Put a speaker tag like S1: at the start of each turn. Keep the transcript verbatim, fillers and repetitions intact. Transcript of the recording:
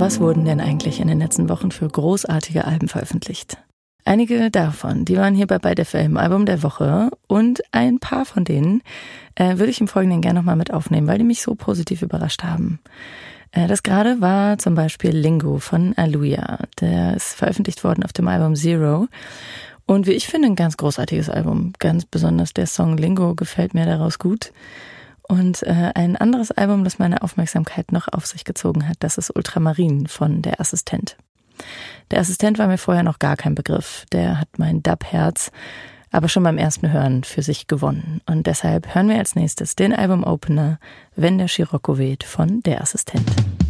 S1: was wurden denn eigentlich in den letzten Wochen für großartige Alben veröffentlicht? Einige davon, die waren hier bei Byte F M Album der Woche und ein paar von denen äh, würde ich im Folgenden gerne nochmal mit aufnehmen, weil die mich so positiv überrascht haben. Äh, das gerade war zum Beispiel Lingo von Aluja. Der ist veröffentlicht worden auf dem Album Zero und wie ich finde, ein ganz großartiges Album. Ganz besonders der Song Lingo gefällt mir daraus gut. Und äh, ein anderes Album, das meine Aufmerksamkeit noch auf sich gezogen hat, das ist Ultramarin von Der Assistent. Der Assistent war mir vorher noch gar kein Begriff. Der hat mein Dub-Herz aber schon beim ersten Hören für sich gewonnen. Und deshalb hören wir als nächstes den Album-Opener Wenn der Scirocco weht von Der Assistent.